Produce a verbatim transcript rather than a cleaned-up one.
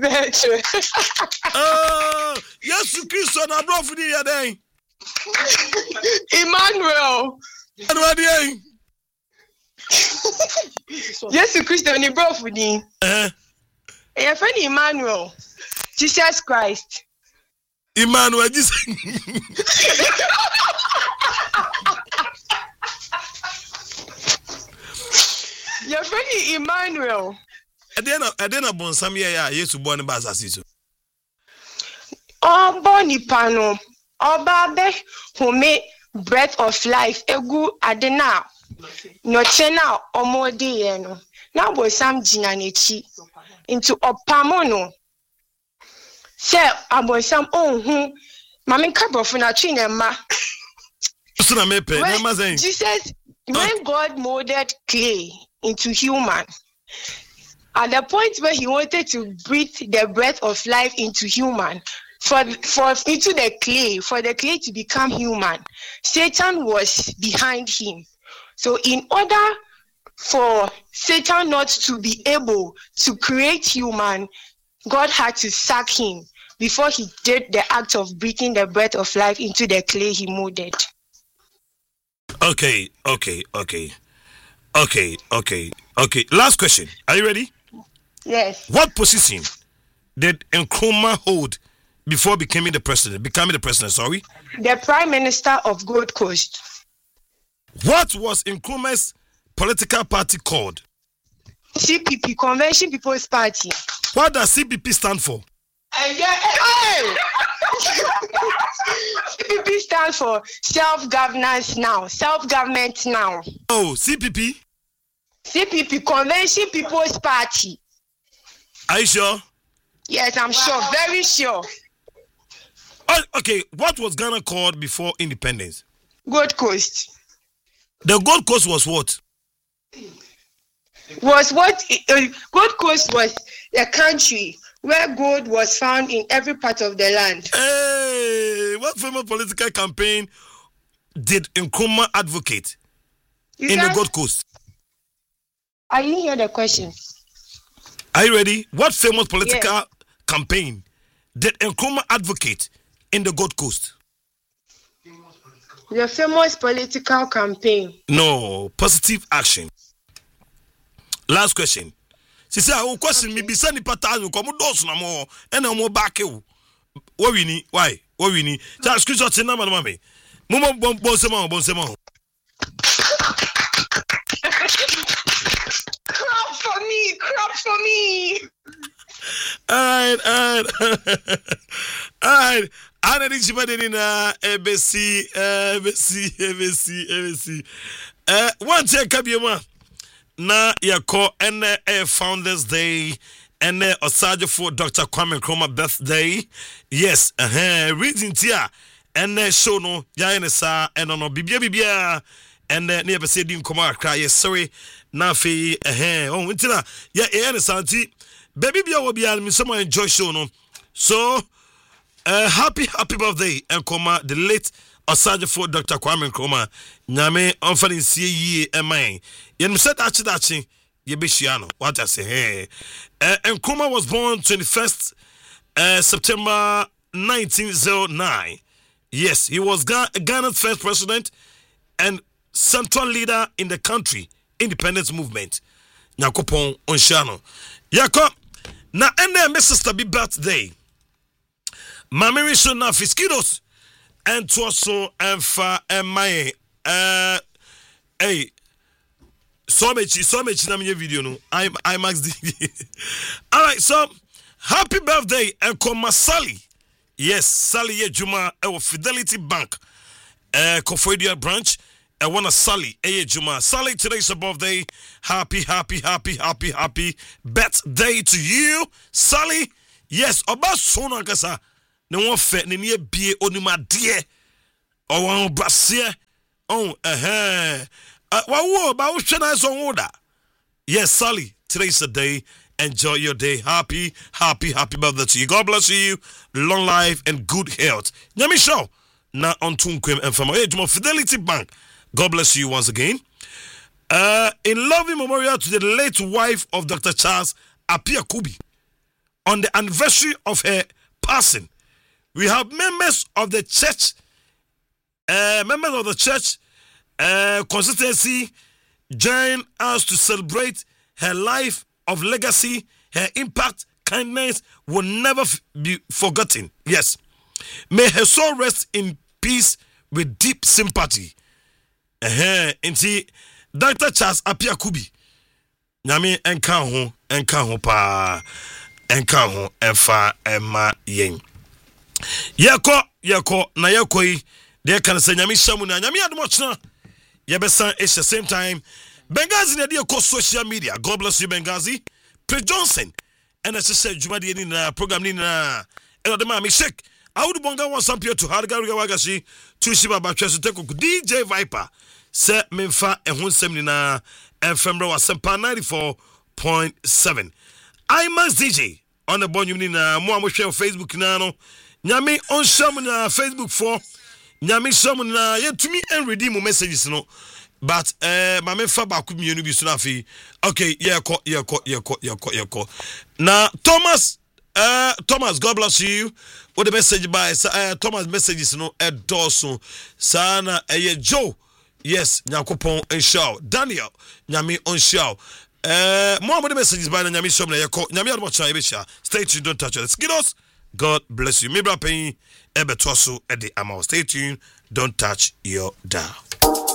Oh, yes, Christian, I'm not for the day. Emmanuel. And what day? Yes, Christian, you brought for the. Eh? Your friend Emmanuel. Jesus Christ. Emmanuel, Jesus. Your friend Emmanuel. I didn't I didn't born some year yeah yes born in Basasiso. Oh boni pano. Oba be who made breath of life egu adena. No chena omodi yeno. Now was some jinanechi into opamono. Say abo some oh hu mama kabro funa chinema. So me pe na ma saying Jesus when God molded clay into human, at the point where he wanted to breathe the breath of life into human, for for into the clay, for the clay to become human, Satan was behind him. So in order for Satan not to be able to create human, God had to sack him before he did the act of breathing the breath of life into the clay he molded. Okay, okay, okay. Okay, okay, okay. Last question. Are you ready? Yes. What position did Nkrumah hold before becoming the president? Becoming the president, sorry? The Prime Minister of Gold Coast. What was Nkrumah's political party called? C P P, Convention People's Party. What does C P P stand for? Uh, yeah, hey! C P P stands for self-governance now, self-government now. Oh, C P P? C P P, Convention People's Party. Are you sure? Yes, I'm sure, very sure. Oh, okay, what was Ghana called before independence? Gold Coast. The Gold Coast was what? Was what? Uh, Gold Coast was a country where gold was found in every part of the land. Hey, what famous political campaign did Nkrumah advocate You in said, the Gold Coast? I didn't hear the question. Are you ready? What famous political Yes. campaign did Nkrumah advocate in the Gold Coast? The famous political campaign. No, positive action. Last question. She said, I will question me, be sending pattern, come dos no more, and no more back. What we need? Why? What we need? Just screenshot in number, mommy. Mama, bon, bon, semon, bon, semon. Crop for me, crop for me. Alright, alright. Alright. Ana di chimade na A B C, A B C, A B C, A B C. Eh, one check kabiema. Na yako ene e Founders Day, ene osaje for Doctor Kwame Nkrumah birthday. Yes, eh, uh-huh. Reading tia, ene show no, ya ene sa, ene no bibia bibia, ene ni ebese di nkoma akra. Yes, sorry, na fe, eh, uh-huh. Oh, intina, ya ene santi, baby bia wobia, mi someone enjoy show no. So, uh, happy, happy birthday, Nkrumah, the late Osaje for Doctor Kwame Nkrumah. Nyame onfani nsie yie eman. Yen said achi dachi ye beshiano. What I say hey. Uh, Nkrumah was born twenty-first uh, September nineteen oh nine. Yes, he was Ghana's first president and central leader in the country independence movement. Nyakopon onshano. Yako na ene me sister be birthday. Mami risho na fiskidos. And also and fa and my uh hey so much so much na me video no I I max D. All right, so happy birthday and come Sally. Yes, Sally ye Juma e Fidelity Bank uh Kofodia branch e wanna Sally e Juma. Sally, today's her birthday. Happy happy happy happy happy birthday to you, Sally. Yes, oba so na kasa. Ne won fe ne ne bie onima de o wan brasie oh eh eh wa wo ba wo hwe na so woda. Yes, Sally, today's the day. Enjoy your day. Happy happy happy birthday to you. God bless you, long life and good health. Nyami show na on tunkwem and from Fidelity Bank. God bless you once again. Uh in loving memorial to the late wife of Doctor Charles Apia Kubi. on the anniversary of her passing. We have members of the church, uh, members of the church uh, consistency join us to celebrate her life of legacy. Her impact, kindness will never f- be forgotten. Yes. May her soul rest in peace with deep sympathy. Uh-huh. Inti Doctor Charles Apiakubi. Nyame enka ho, enka ho pa, enka ho enfa ema yen. Yeko, yeko, na yeko yi, de kan se nyame shamu na nyame admo chna. Yebesan is the same time. Benghazi na de ko social media. God bless you Benghazi. Pre Johnson. And as I said, Jumadi ni na program ni na. Elo de ma mi shake. I would bonga one sampio to Harga Wagashi to Shiba Baptist to take D J Viper. Se memfa ehun sem ni na Femra was Sempa ninety-four point seven. I'm a D J on the bonum ni na mo amhwe Facebook na no. Nyame on sham na Facebook for Nyame sham na yetumi en redeem messages no. But uh my memfa ba ku mienu bi so na fi. Okay, yeah ko yeah ko yeah ko yeah ko yeah ko. Na Thomas Uh, Thomas, God bless you. What the message by uh, Thomas messages no Ed Dawson Sana Eye Joe. Yes, Nyakopon and Shaw. Daniel, Nyami on Shaw. Uh, more the messages by Nyami Shom Yako. Nyami Admocha Ebisha. Stay tuned, don't touch it. Skidos, God bless you. Mibra Payne, Ebe Tosu, Eddie Amal. Stay tuned, don't touch your dial.